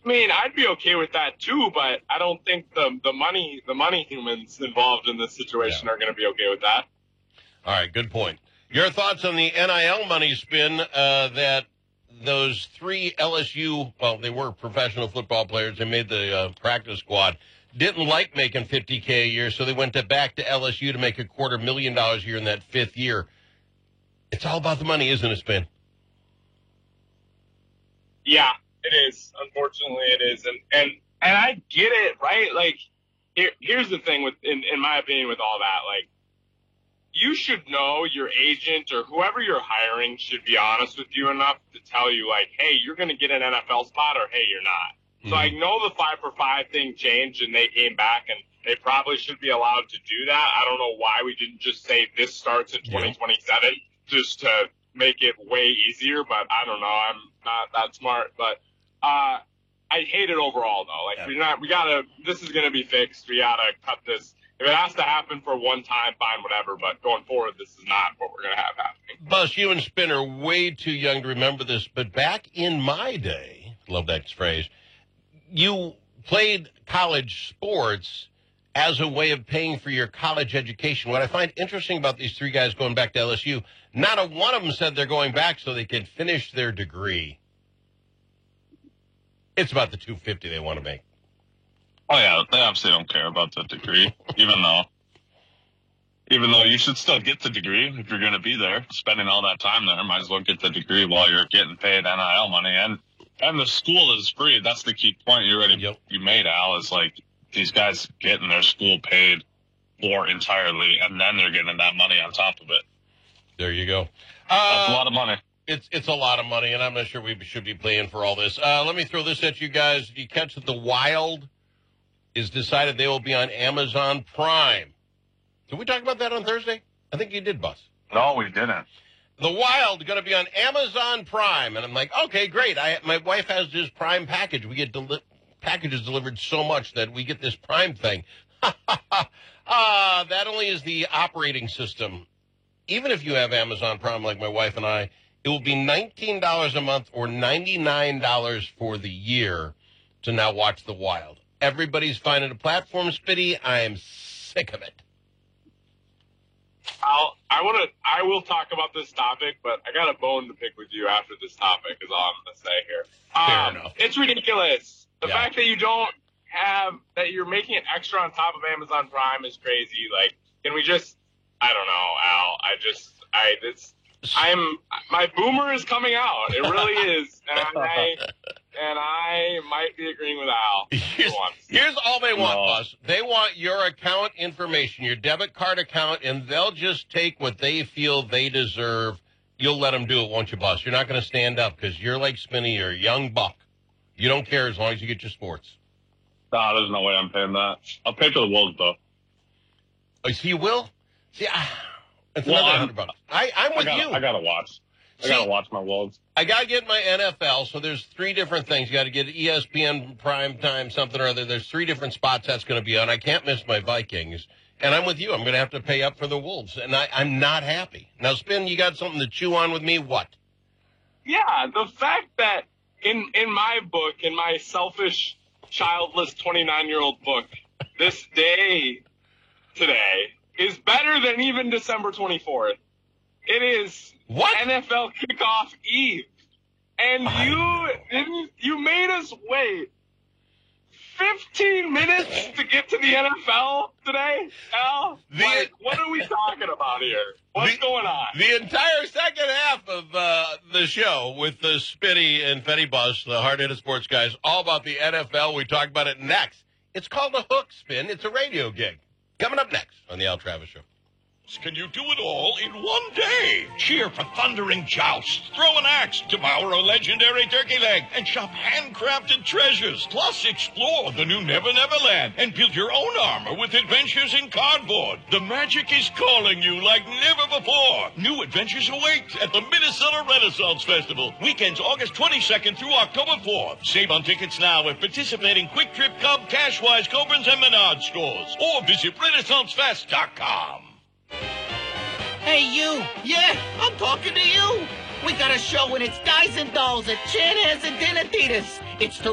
I mean, I'd be okay with that too, but I don't think the money humans involved in this situation are going to be okay with that. All right, good point. Your thoughts on the NIL money spin that those three LSU, well, they were professional football players. They made the practice squad. Didn't like making $50K a year, so they went back to LSU to make $250,000 a year in that fifth year. It's all about the money, isn't it, Spin? Yeah, it is. Unfortunately, it is. And I get it, right? Like, here's the thing in my opinion with all that. Like, you should know your agent or whoever you're hiring should be honest with you enough to tell you, like, hey, you're going to get an NFL spot or, hey, you're not. Mm-hmm. So I know the 5-for-5 thing changed and they came back and they probably should be allowed to do that. I don't know why we didn't just say this starts in 2027 just to make it way easier, but I don't know. I'm not that smart, but I hate it overall though. Like this is going to be fixed. We got to cut this. If it has to happen for one time, fine, whatever. But going forward, this is not what we're going to have happening. Bus, you and Spin are way too young to remember this, but back in my day, love that phrase, you played college sports as a way of paying for your college education. What I find interesting about these three guys going back to LSU, not a one of them said they're going back so they can finish their degree. It's about the $250 they want to make. Oh, yeah, they obviously don't care about the degree, even though you should still get the degree if you're going to be there. Spending all that time there, might as well get the degree while you're getting paid NIL money. And the school is free. That's the key point you made, Al, is like these guys getting their school paid for entirely, and then they're getting that money on top of it. There you go. That's a lot of money. It's a lot of money, and I'm not sure we should be paying for all this. Let me throw this at you guys. Did you catch that The Wild is decided they will be on Amazon Prime? Did we talk about that on Thursday? I think you did, Bus. No, we didn't. The Wild going to be on Amazon Prime, and I'm like, okay, great. My wife has this Prime package. We get packages delivered so much that we get this Prime thing. That only is the operating system. Even if you have Amazon Prime, like my wife and I, it will be $19 a month or $99 for the year to now watch The Wild. Everybody's finding a platform, Spitty. I am sick of it. I will talk about this topic, but I got a bone to pick with you after this topic is all I'm going to say here. Fair enough. It's ridiculous. The fact that you don't that you're making it extra on top of Amazon Prime is crazy. Like, can we just, I don't know, Al. My boomer is coming out. It really is. And I might be agreeing with Al. Here's all they want, Bus. They want your account information, your debit card account, and they'll just take what they feel they deserve. You'll let them do it, won't you, Bus? You're not going to stand up because you're like Spinny. You're a young buck. You don't care as long as you get your sports. Nah, there's no way I'm paying that. I'll pay for the Wolves, though. Oh, so you will? See, it's another $100. I'm with you. I got to watch. I got to watch my Wolves. I got to get my NFL, so there's three different things. You got to get ESPN Prime Time, something or other. There's three different spots that's going to be on. I can't miss my Vikings. And I'm with you. I'm going to have to pay up for the Wolves. And I'm not happy. Now, Spin, you got something to chew on with me? What? Yeah, the fact that in my book, in my selfish, childless 29-year-old book, this day today is better than even December 24th. It is NFL kickoff eve. And you made us wait 15 minutes to get to the NFL today, Al? What are we talking about here? What's going on? The entire second half of the show with the Spitty and Fetty Bus, the hard-hitted sports guys, all about the NFL. We talk about it next. It's called a hook, Spin. It's a radio gig. Coming up next on the Al Travis Show. Can you do it all in one day? Cheer for thundering jousts, throw an axe, devour a legendary turkey leg, and shop handcrafted treasures. Plus, explore the new Never Never Land and build your own armor with adventures in cardboard. The magic is calling you like never before. New adventures await at the Minnesota Renaissance Festival. Weekends August 22nd through October 4th. Save on tickets now at participating Quick Trip, Cub, Cashwise, Coborn's, and Menards stores. Or visit RenaissanceFest.com. Hey, you. Yeah, I'm talking to you. We got a show and it's Guys and Dolls at Chan Han's and Dinatitas. It's